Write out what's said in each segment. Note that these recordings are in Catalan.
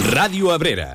Ràdio Abrera.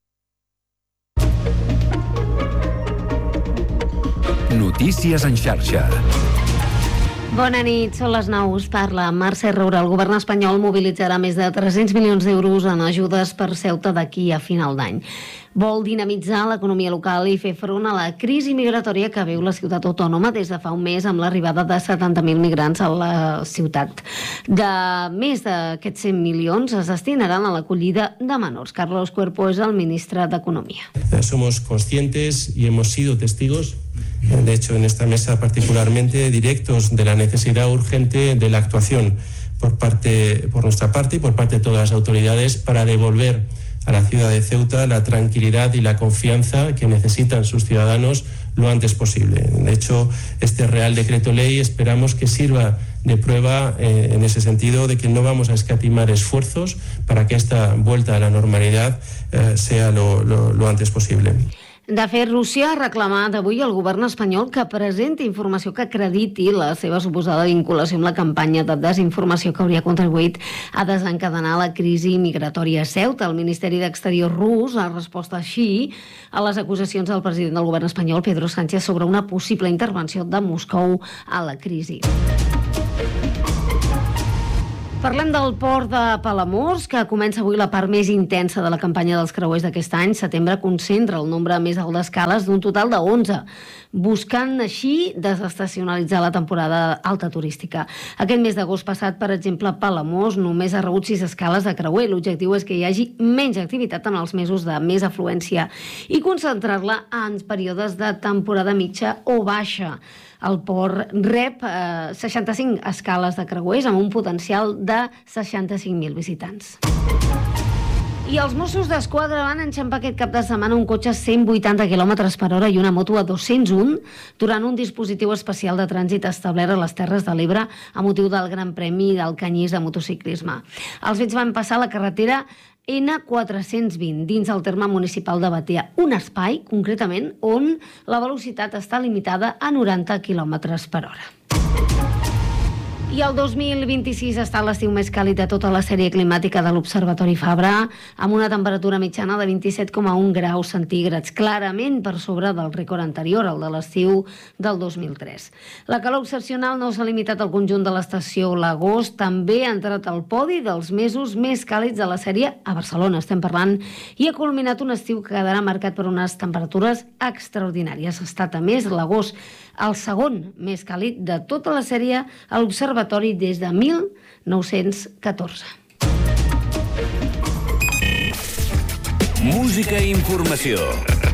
Notícies en xarxa. Bona nit, són les 9, parla Mercè Roura. El govern espanyol mobilitzarà més de 300 milions d'euros en ajudes per Ceuta d'aquí a final d'any. Vol dinamitzar l'economia local i fer front a la crisi migratòria que viu la ciutat autònoma des de fa un mes amb l'arribada de 70.000 migrants a la ciutat. De més d'aquests 100 milions es destinaran a l'acollida de menors. Carlos Cuerpo és el ministre d'Economia. Somos conscientes y hemos sido testigos, de hecho en esta mesa particularmente, directos de la necesidad urgente de la actuación por nuestra parte y por parte de todas las autoridades para devolver a la ciudad de Ceuta la tranquilidad y la confianza que necesitan sus ciudadanos lo antes posible. De hecho, este Real Decreto Ley esperamos que sirva de prueba en ese sentido de que no vamos a escatimar esfuerzos para que esta vuelta a la normalidad sea lo antes posible. De fet, Rússia ha reclamat avui al govern espanyol que presenti informació que acrediti la seva suposada vinculació amb la campanya de desinformació que hauria contribuït a desencadenar la crisi migratòria a Ceuta. El Ministeri d'Exterior rus ha respost així a les acusacions del president del govern espanyol, Pedro Sánchez, sobre una possible intervenció de Moscou a la crisi. Parlem del port de Palamós, que comença avui la part més intensa de la campanya dels creuers d'aquest any. Setembre concentra el nombre més alt d'escales d'un total de 11, buscant així desestacionalitzar la temporada alta turística. Aquest mes d'agost passat, per exemple, Palamós només ha rebut 6 escales de creuer. L'objectiu és que hi hagi menys activitat en els mesos de més afluència i concentrar-la en períodes de temporada mitja o baixa. El port rep 65 escales de creuers amb un potencial de 65.000 visitants. I els Mossos d'Esquadra van enxampar aquest cap de setmana un cotxe a 180 km per hora i una moto a 201 durant un dispositiu especial de trànsit establert a les Terres de l'Ebre a motiu del Gran Premi del Canyís de motociclisme. Els fets van passar a la carretera N420 dins el terme municipal de Batea, un espai, concretament, on la velocitat està limitada a 90 km per hora. I el 2026 està l'estiu més càlid de tota la sèrie climàtica de l'Observatori Fabra, amb una temperatura mitjana de 27,1 graus centígrads, clarament per sobre del rècord anterior, el de l'estiu del 2003. La calor excepcional no s'ha limitat al conjunt de l'estació. L'agost també ha entrat al podi dels mesos més càlids de la sèrie a Barcelona, estem parlant, i ha culminat un estiu que quedarà marcat per unes temperatures extraordinàries. Ha estat, a més, l'agost el segon més càlid de tota la sèrie a l'Observatori des de 1914. Música i informació.